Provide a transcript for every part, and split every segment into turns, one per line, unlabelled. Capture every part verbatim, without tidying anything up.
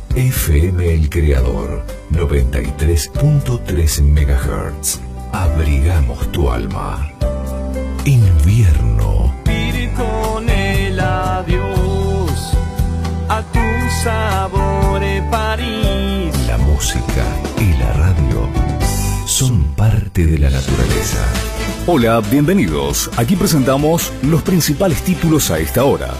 F M El Creador, noventa y tres punto tres megahertz. Abrigamos tu alma. Invierno.
Ir con el adiós a tu sabor en París.
La música y la radio son parte de la naturaleza.
Hola, bienvenidos. Aquí presentamos los principales títulos a esta hora.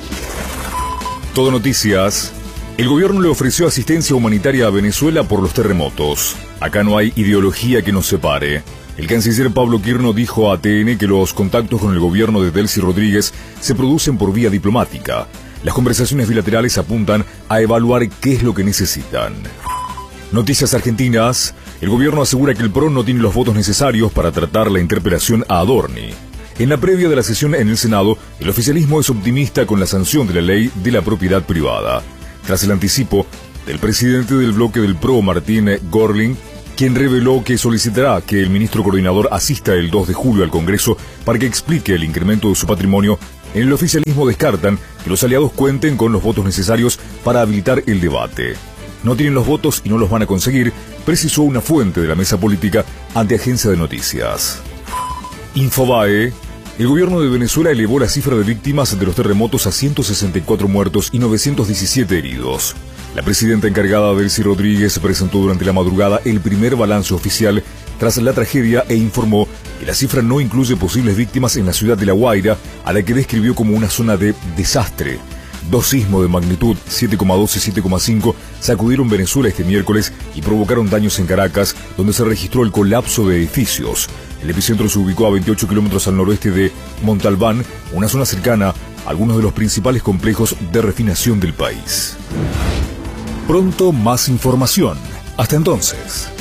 Todo Noticias. El gobierno le ofreció asistencia humanitaria a Venezuela por los terremotos. Acá no hay ideología que nos separe. El canciller Pablo Quirno dijo a A T N que los contactos con el gobierno de Delcy Rodríguez se producen por vía diplomática. Las conversaciones bilaterales apuntan a evaluar qué es lo que necesitan. Noticias argentinas. El gobierno asegura que el P R O no tiene los votos necesarios para tratar la interpelación a Adorni. En la previa de la sesión en el Senado, el oficialismo es optimista con la sanción de la ley de la propiedad privada. Tras el anticipo del presidente del bloque del P R O, Martín Gorling, quien reveló que solicitará que el ministro coordinador asista el dos de julio al Congreso para que explique el incremento de su patrimonio, en el oficialismo descartan que los aliados cuenten con los votos necesarios para habilitar el debate. No tienen los votos y no los van a conseguir, precisó una fuente de la mesa política ante Agencia de Noticias. Infobae. El gobierno de Venezuela elevó la cifra de víctimas de los terremotos a ciento sesenta y cuatro muertos y novecientos diecisiete heridos. La presidenta encargada Delcy Rodríguez presentó durante la madrugada el primer balance oficial tras la tragedia e informó que la cifra no incluye posibles víctimas en la ciudad de La Guaira, a la que describió como una zona de desastre. Dos sismos de magnitud siete coma dos y siete coma cinco sacudieron Venezuela este miércoles y provocaron daños en Caracas, donde se registró el colapso de edificios. El epicentro se ubicó a veintiocho kilómetros al noroeste de Montalbán, una zona cercana a algunos de los principales complejos de refinación del país. Pronto más información. Hasta entonces.